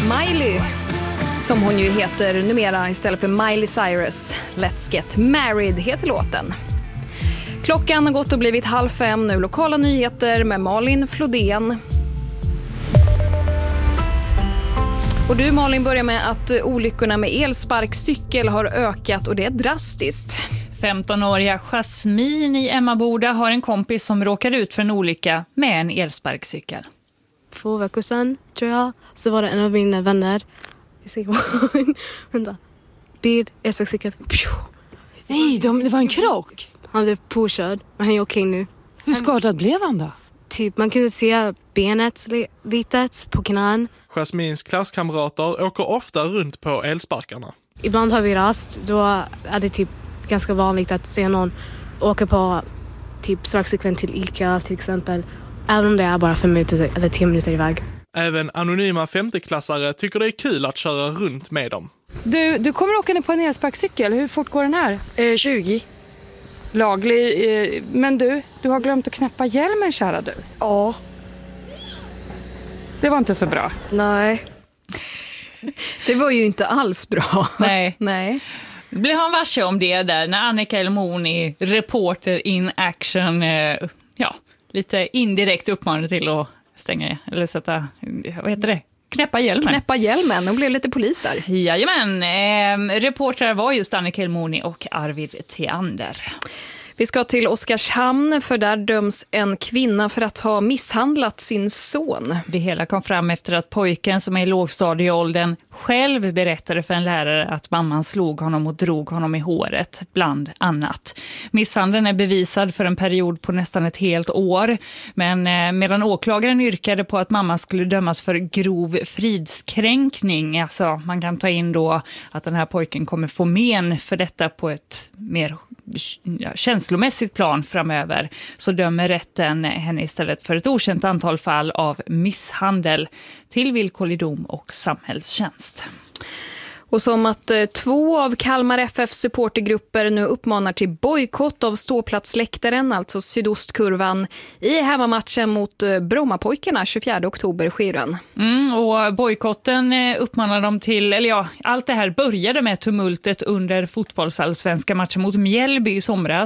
Miley, som hon ju heter numera istället för Miley Cyrus. Let's Get Married heter låten. Klockan har gått och blivit 4:30 nu. Lokala nyheter med Malin Flodén. Och du Malin börjar med att olyckorna med elsparkcykel har ökat och det är drastiskt. 15-åriga Jasmin i Emmaboda har en kompis som råkade ut för en olycka med en elsparkcykel. 2 veckor sedan tror jag så var det en av mina vänner. Vänta. Bil, elsparkcykel. Nej, det var en krock. Han blev påkörd men han är okej nu. Hur skadad blev han då? Typ, man kunde se benet litet på knän. Jasmins klasskamrater åker ofta runt på elsparkarna. Ibland har vi rast, då är det typ ganska vanligt att se någon åka på typ sparkcykeln till Ica till exempel. Även om det är bara 5 minuter eller 10 minuter iväg. Även anonyma 50-klassare tycker det är kul att köra runt med dem. Du kommer åka ner på en elsparkcykel. Hur fort går den här? 20. Laglig. Men du har glömt att knäppa hjälmen, kära du. Ja. Det var inte så bra. Nej. Det var ju inte alls bra. Nej. Blev han varse om det där när Annika Elmoni, reporter in action, lite indirekt uppmanade till att stänga eller sätta, vad heter det? Knäppa hjälmen, och blev lite polis där. Jajamän, reportrar var just Annika Elmoni och Arvid Theander. Vi ska till Oskarshamn för där döms en kvinna för att ha misshandlat sin son. Det hela kom fram efter att pojken som är i lågstadieåldern själv berättade för en lärare att mamman slog honom och drog honom i håret, bland annat. Misshandeln är bevisad för en period på nästan ett helt år. Men medan åklagaren yrkade på att mamman skulle dömas för grov fridskränkning, alltså man kan ta in då att den här pojken kommer få men för detta på ett mer känslomässigt plan framöver, så dömer rätten henne istället för ett okänt antal fall av misshandel till villkorlig dom och samhällstjänst. Och som att 2 av Kalmar FFs supportergrupper nu uppmanar till bojkott av ståplatsläktaren, alltså sydostkurvan, i hemmamatchen mot Brommapojkarna 24 oktober Skirön. Och bojkotten uppmanar dem till, allt det här började med tumultet under fotbollsallsvenska matchen mot Mjällby i somras.